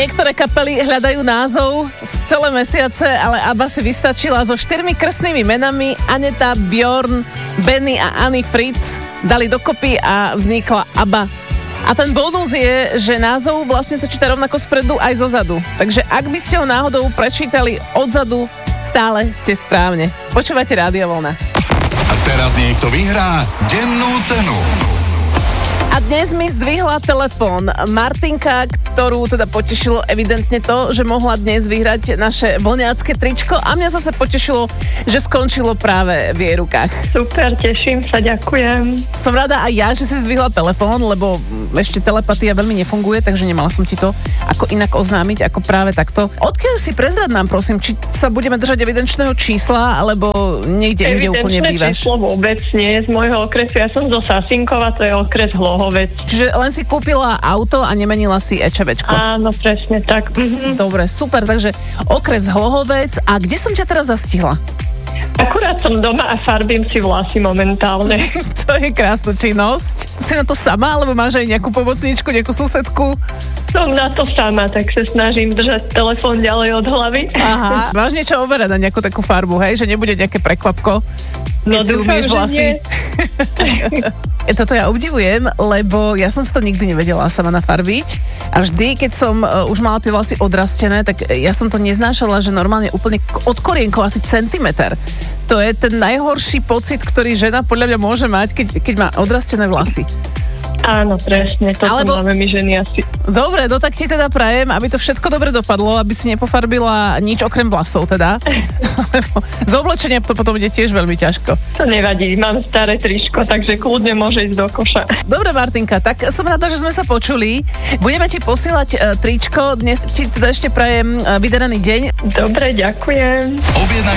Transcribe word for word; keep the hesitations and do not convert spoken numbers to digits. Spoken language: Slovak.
Niektoré kapely hľadajú názov z celé mesiace, ale ABBA si vystačila so štyrmi krstnými menami. Aneta, Björn, Benny a Anny Fritz dali dokopy a vznikla ABBA. A ten bonus je, že názov vlastne sa číta rovnako spredu aj zozadu. Takže ak by ste ho náhodou prečítali odzadu, stále ste správne. Počúvate Rádio Vlna. A teraz niekto vyhrá dennú cenu. A dnes mi zdvihla telefón Martinka, ktorú teda potešilo evidentne to, že mohla dnes vyhrať naše vlňácké tričko a mňa zase potešilo, že skončilo práve v jej rukách. Super, teším sa, ďakujem. Som rada aj ja, že si zdvihla telefón, lebo ešte telepatia veľmi nefunguje, takže nemala som ti to ako inak oznámiť, ako práve takto. Odkiaľ si prezrad nám, prosím, či sa budeme držať evidenčného čísla, alebo niekde inde úplne bývaš? Evidenčné číslo vôbec nie z môjho okresu, ja som zo Sasinkova, to je okres Hlohovec. Čiže len si kúpila auto a nemenila si ečevečko. Áno, presne tak. Mhm. Dobre, super, takže okres Hlohovec. A kde som ťa teraz zastihla? Akurát som doma a farbím si vlasy momentálne. To je krásna činnosť. Si na to sama, alebo máš aj nejakú pomocničku, nejakú susedku? Som na to sama, tak sa snažím držať telefón ďalej od hlavy. Aha, máš niečo overať na nejakú takú farbu, hej? Že nebude nejaké prekvapko, keď No si umieš vlasy. Toto ja obdivujem, lebo ja som si to nikdy nevedela sama nafarbiť a vždy, keď som uh, už mala tie vlasy odrastené, tak ja som to neznášala, že normálne úplne od korienkov asi centimeter. To je ten najhorší pocit, ktorý žena podľa mňa môže mať, keď, keď má odrastené vlasy. Áno, presne, to Alebo... máme my ženy asi. Dobre, no tak ti teda prajem, aby to všetko dobre dopadlo, aby si nepofarbila nič okrem vlasov teda. Lebo z oblečenia to potom ide tiež veľmi ťažko. To nevadí, mám staré tričko, takže kľudne môže ísť do koša. Dobre, Martinka, tak som rada, že sme sa počuli. Budeme ti posielať uh, tričko, dnes ti teda ešte prajem uh, vydaraný deň. Dobre, ďakujem. Objednaj